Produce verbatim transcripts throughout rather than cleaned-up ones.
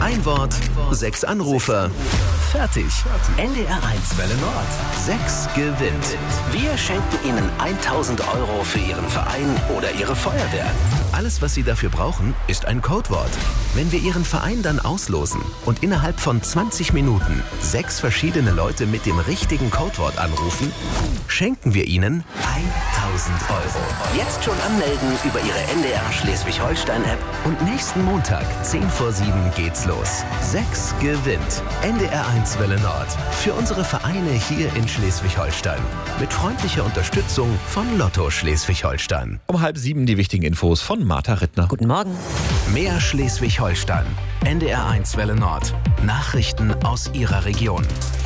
Ein Wort, sechs Anrufer. Fertig. N D R eins Welle Nord. Sechs gewinnt. Wir schenken Ihnen tausend Euro für Ihren Verein oder Ihre Feuerwehr. Alles, was Sie dafür brauchen, ist ein Codewort. Wenn wir Ihren Verein dann auslosen und innerhalb von zwanzig Minuten sechs verschiedene Leute mit dem richtigen Codewort anrufen, schenken wir Ihnen tausend Euro. Jetzt schon anmelden über Ihre N D R Schleswig-Holstein-App und nächsten Montag, zehn vor sieben, geht's los. Sechs gewinnt. N D R eins Welle Nord. Für unsere Vereine hier in Schleswig-Holstein. Mit freundlicher Unterstützung von Lotto Schleswig-Holstein. Um halb sieben die wichtigen Infos von Martha Rittner. Guten Morgen. Mehr Schleswig-Holstein. N D R eins Welle Nord. Nachrichten aus Ihrer Region.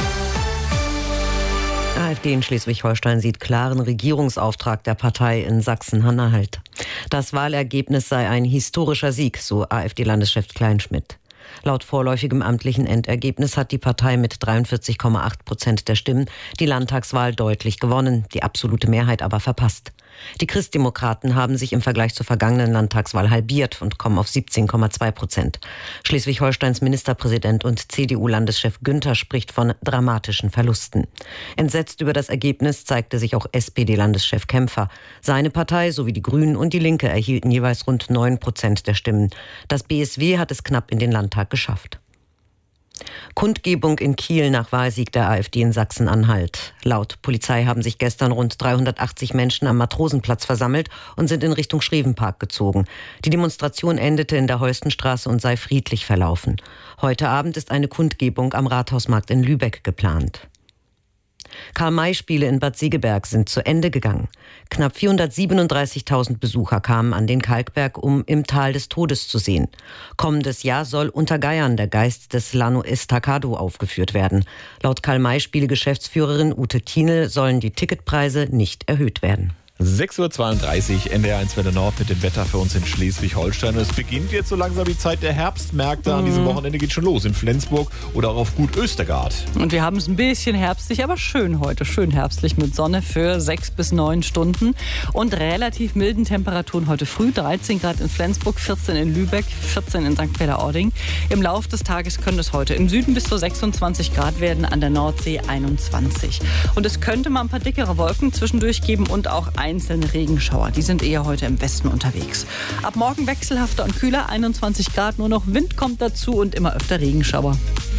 AfD in Schleswig-Holstein sieht klaren Regierungsauftrag der Partei in Sachsen-Anhalt. Das Wahlergebnis sei ein historischer Sieg, so AfD-Landeschef Kleinschmidt. Laut vorläufigem amtlichen Endergebnis hat die Partei mit dreiundvierzig Komma acht Prozent der Stimmen die Landtagswahl deutlich gewonnen, die absolute Mehrheit aber verpasst. Die Christdemokraten haben sich im Vergleich zur vergangenen Landtagswahl halbiert und kommen auf siebzehn Komma zwei Prozent. Schleswig-Holsteins Ministerpräsident und C D U-Landeschef Günther spricht von dramatischen Verlusten. Entsetzt über das Ergebnis zeigte sich auch S P D-Landeschef Kämpfer. Seine Partei sowie die Grünen und die Linke erhielten jeweils rund neun Prozent der Stimmen. Das B S W hat es knapp in den Landtag geschafft. Kundgebung in Kiel nach Wahlsieg der AfD in Sachsen-Anhalt. Laut Polizei haben sich gestern rund dreihundertachtzig Menschen am Matrosenplatz versammelt und sind in Richtung Schrevenpark gezogen. Die Demonstration endete in der Holstenstraße und sei friedlich verlaufen. Heute Abend ist eine Kundgebung am Rathausmarkt in Lübeck geplant. Karl-May-Spiele in Bad Segeberg sind zu Ende gegangen. Knapp vierhundertsiebenunddreißigtausend Besucher kamen an den Kalkberg, um im Tal des Todes zu sehen. Kommendes Jahr soll unter Geiern der Geist des Lano Estacado aufgeführt werden. Laut Karl-May-Spiele-Geschäftsführerin Ute Thienel sollen die Ticketpreise nicht erhöht werden. sechs Uhr zweiunddreißig, N D R eins Welle Nord mit dem Wetter für uns in Schleswig-Holstein. Es beginnt jetzt so langsam die Zeit der Herbstmärkte. Mhm. An diesem Wochenende geht schon los in Flensburg oder auch auf Gut Östergard. Und wir haben es ein bisschen herbstlich, aber schön heute. Schön herbstlich mit Sonne für sechs bis neun Stunden und relativ milden Temperaturen heute früh. dreizehn Grad in Flensburg, vierzehn in Lübeck, vierzehn in Sankt Peter-Ording. Im Laufe des Tages könnte es heute im Süden bis zu sechsundzwanzig Grad werden, an der Nordsee einundzwanzig. Und es könnte mal ein paar dickere Wolken zwischendurch geben und auch einzelne Regenschauer. Die sind eher heute im Westen unterwegs. Ab morgen wechselhafter und kühler, einundzwanzig Grad, nur noch Wind kommt dazu und immer öfter Regenschauer.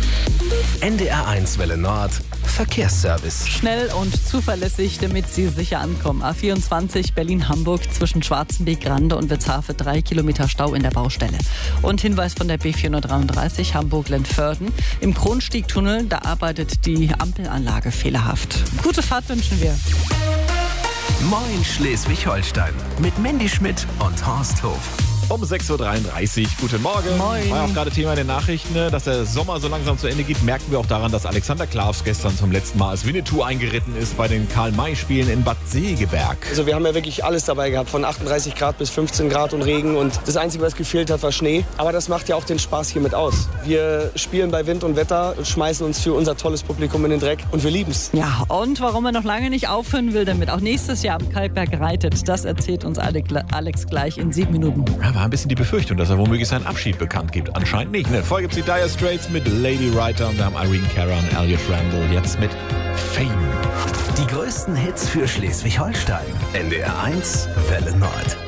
N D R eins Welle Nord. Verkehrsservice. Schnell und zuverlässig, damit Sie sicher ankommen. A vierundzwanzig Berlin-Hamburg zwischen Schwarzenbeek, Rande und Witzhafe, drei Kilometer Stau in der Baustelle. Und Hinweis von der B vierhundertdreiunddreißig Hamburg-Lentförden. Im Kronstiegtunnel, da arbeitet die Ampelanlage fehlerhaft. Gute Fahrt wünschen wir. Moin Schleswig-Holstein mit Mandy Schmidt und Horst Hof. Um sechs Uhr dreiunddreißig, guten Morgen. Moin. War ja auch gerade Thema in den Nachrichten, dass der Sommer so langsam zu Ende geht, merken wir auch daran, dass Alexander Klavs gestern zum letzten Mal als Winnetou eingeritten ist bei den Karl-May-Spielen in Bad Segeberg. Also wir haben ja wirklich alles dabei gehabt, von achtunddreißig Grad bis fünfzehn Grad und Regen, und das Einzige, was gefehlt hat, war Schnee. Aber das macht ja auch den Spaß hier mit aus. Wir spielen bei Wind und Wetter, schmeißen uns für unser tolles Publikum in den Dreck und wir lieben's. Ja, und warum er noch lange nicht aufhören will, damit auch nächstes Jahr am Kalkberg reitet, das erzählt uns Alex gleich in sieben Minuten. Ja, war ein bisschen die Befürchtung, dass er womöglich seinen Abschied bekannt gibt. Anscheinend nicht. Ne? Vorher gibt es die Dire Straits mit Lady Writer und wir haben Irene Cara und Elliot Randall jetzt mit Fame. Die größten Hits für Schleswig-Holstein. N D R eins Welle Nord.